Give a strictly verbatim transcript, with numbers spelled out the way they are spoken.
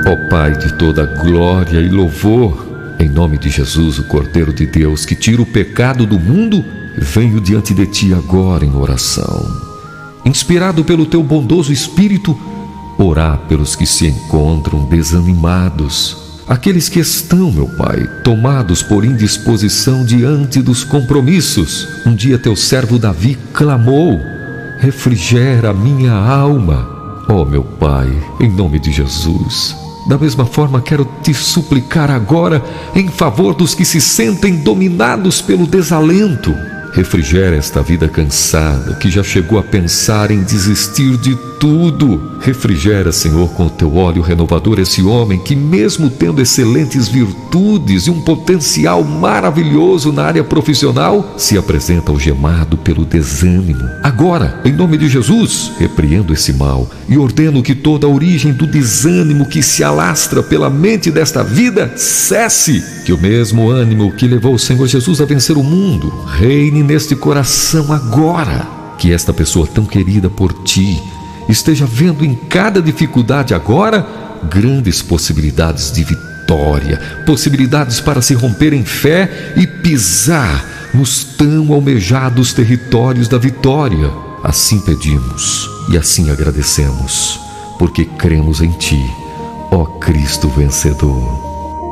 Ó Pai de toda glória e louvor, em nome de Jesus, o Cordeiro de Deus, que tira o pecado do mundo, venho diante de Ti agora em oração. Inspirado pelo Teu bondoso Espírito, orar pelos que se encontram desanimados, aqueles que estão, meu Pai, tomados por indisposição diante dos compromissos. Um dia Teu servo Davi clamou: refrigera a minha alma. Ó meu Pai, em nome de Jesus, da mesma forma quero Te suplicar agora em favor dos que se sentem dominados pelo desalento. Refrigera esta vida cansada, que já chegou a pensar em desistir de tudo. Refrigera, Senhor, com o Teu óleo renovador esse homem que, mesmo tendo excelentes virtudes e um potencial maravilhoso na área profissional, se apresenta algemado pelo desânimo. Agora, em nome de Jesus, repreendo esse mal e ordeno que toda a origem do desânimo que se alastra pela mente desta vida cesse. Que o mesmo ânimo que levou o Senhor Jesus a vencer o mundo reine neste coração agora. Que esta pessoa tão querida por Ti esteja vendo em cada dificuldade agora grandes possibilidades de vitória, possibilidades para se romper em fé e pisar nos tão almejados territórios da vitória. Assim pedimos e assim agradecemos, porque cremos em Ti, ó Cristo vencedor.